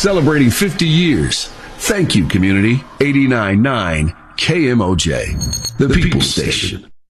celebrating 50 years. Thank you, community. 89.9 KMOJ, the People Station.